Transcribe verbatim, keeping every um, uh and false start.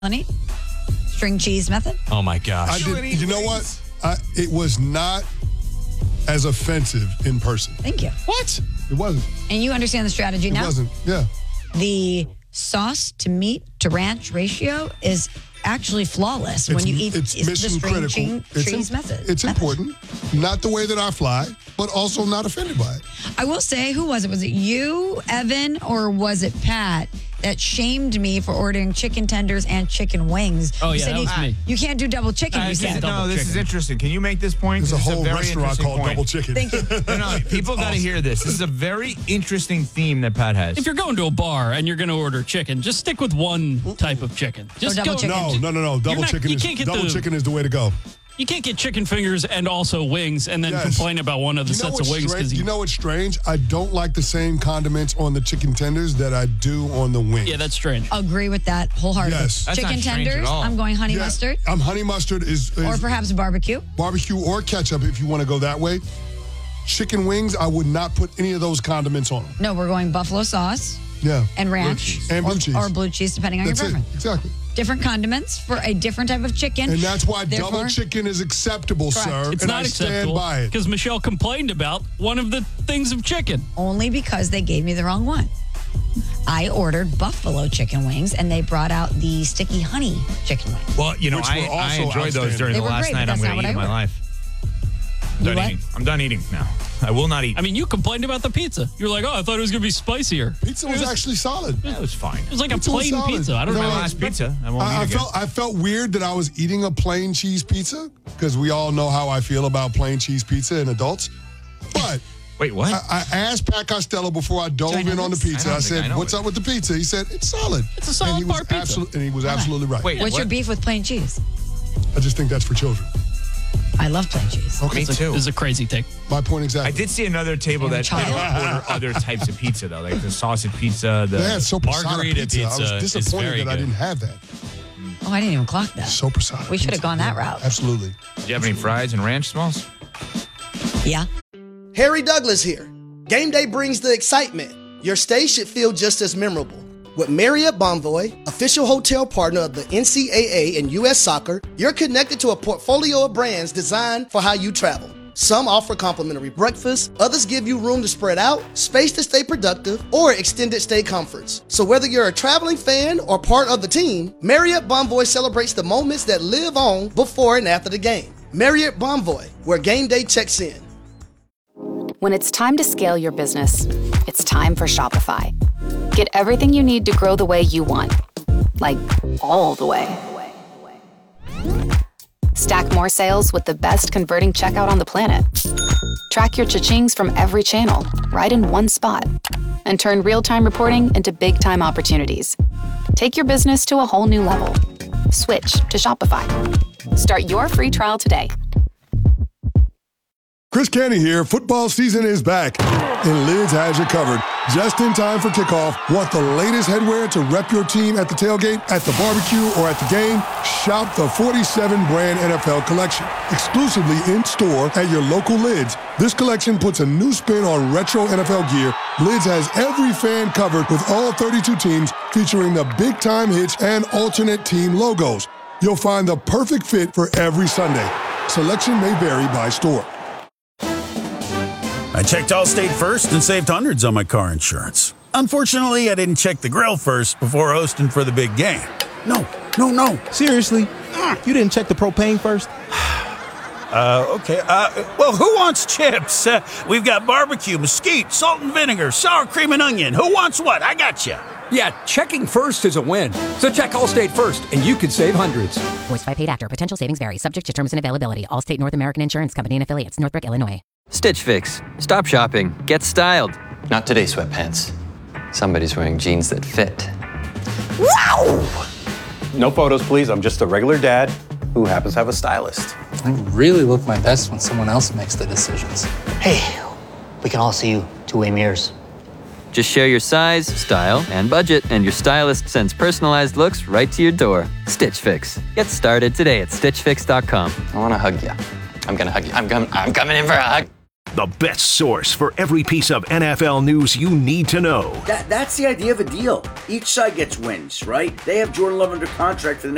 Honey? String cheese method? Oh, my gosh. I did, you know what? I, it was not as offensive in person. Thank you. What? It wasn't. And you understand the strategy It now? wasn't. Yeah. The sauce to meat to ranch ratio is actually flawless when you eat it's it's the mission string critical. cheese, It's cheese im- method. It's method. important. Not the way that I fly, but also not offended by it. I will say, who was it? Was it you, Evan, or was it Pat that shamed me for ordering chicken tenders and chicken wings? Oh, You yeah, said that you, was me. You can't do double chicken, I you can't said. double No, this is chicken. interesting. Can you make this point? There's a 'Cause it's whole very restaurant interesting called point. Double Chicken. Thank you. No, no, people got to awesome. hear this. This is a very interesting theme that Pat has. If you're going to a bar and you're going to order chicken, just stick with one type of chicken. Just double go, chicken. No, no, no, no. Double not- chicken you is can't get double the- chicken is the way to go. You can't get chicken fingers and also wings and then Yes. complain about one of the You know sets what's of wings strange? because You know what's strange? I don't like the same condiments on the chicken tenders that I do on the wings. yeah, that's strange. Agree with that wholeheartedly. Yes. That's Chicken not strange at tenders, all. I'm going honey Yeah, mustard. Um, honey mustard is, is Or perhaps barbecue. barbecue or ketchup if you want to go that way. Chicken wings, I would not put any of those condiments on them. No, we're going buffalo sauce Yeah. and ranch. cheese. And blue or, cheese. Or blue cheese, depending on That's your it. preference. Exactly. Different condiments for a different type of chicken. And that's why Therefore- double chicken is acceptable, Correct. sir. It's and not I stand acceptable by it. because Michelle complained about one of the things of chicken. Only because they gave me the wrong one. I ordered buffalo chicken wings, and they brought out the sticky honey chicken wings. Well, you know, Which I, were I also enjoyed those outstanding. during They the were last great, but night I'm that's going not to eat in what my I life. You Done what? eating. I'm done eating now. I will not eat. I mean, you complained about the pizza. You're like, oh, I thought it was going to be spicier. Pizza was it was, actually solid. That was fine. It was like a Pizza was plain solid. pizza. I don't No, know. My I- last pizza. I won't I, I eat again. felt I felt weird that I was eating a plain cheese pizza because we all know how I feel about plain cheese pizza in adults. But Wait, what? I, I asked Pat Costello before I dove Join in on the us. pizza. I I, don't think I said, know "What's it. up with the pizza?" He said, "It's solid." It's a solid and he was bar pizza. absolute- and he was absolutely right. Wait, What's what? your beef with plain cheese? I just think that's for children. I love plain cheese. Okay. Me It's a, too. it's a crazy take. My point exactly. I did see another table You're a that they child. don't order other types of pizza though, like the sausage pizza, the They had soprasada Margarita pizza. I pizza was is disappointed very that I good. didn't have that. Oh, I didn't even clock that. Soprasada. We should have pizza. gone that Yeah, route. Absolutely. Do you have any fries and ranch smalls? Yeah. Harry Douglas here. Game day brings the excitement. Your stay should feel just as memorable. With Marriott Bonvoy, official hotel partner of the N C double A and U S Soccer, you're connected to a portfolio of brands designed for how you travel. Some offer complimentary breakfast, others give you room to spread out, space to stay productive, or extended stay comforts. So whether you're a traveling fan or part of the team, Marriott Bonvoy celebrates the moments that live on before and after the game. Marriott Bonvoy, where game day checks in. When it's time to scale your business, it's time for Shopify. Get everything you need to grow the way you want. Like, all the way. Stack more sales with the best converting checkout on the planet. Track your cha-chings from every channel, right in one spot. And turn real-time reporting into big-time opportunities. Take your business to a whole new level. Switch to Shopify. Start your free trial today. Chris Canty here. Football season is back, and Lids has you covered. Just in time for kickoff. Want the latest headwear to rep your team at the tailgate, at the barbecue, or at the game? Shop the forty-seven brand N F L collection, exclusively in store at your local Lids. This collection puts a new spin on retro N F L gear. Lids has every fan covered with all thirty-two teams, featuring the big-time hits and alternate team logos. You'll find the perfect fit for every Sunday. Selection may vary by store. I checked Allstate first and saved hundreds on my car insurance. Unfortunately, I didn't check the grill first before hosting for the big game. No, no, no. Seriously? You didn't check the propane first? Uh, okay. Uh, well, who wants chips? Uh, we've got barbecue, mesquite, salt and vinegar, sour cream and onion. Who wants what? I got you. Yeah, checking first is a win. So check Allstate first, and you could save hundreds. Voiced by paid actor. Potential savings vary. Subject to terms and availability. Allstate North American Insurance Company and affiliates. Northbrook, Illinois. Stitch Fix. Stop shopping. Get styled. Not today, sweatpants. Somebody's wearing jeans that fit. Wow! No photos, please. I'm just a regular dad who happens to have a stylist. I really look my best when someone else makes the decisions. Hey, we can all see you two-way mirrors. Just share your size, style, and budget, and your stylist sends personalized looks right to your door. Stitch Fix. Get started today at stitch fix dot com. I want to hug you. I'm going to hug you. I'm, com- I'm coming in for a hug. The best source for every piece of N F L news you need to know. That, that's the idea of a deal. Each side gets wins, right? They have Jordan Love under contract for the next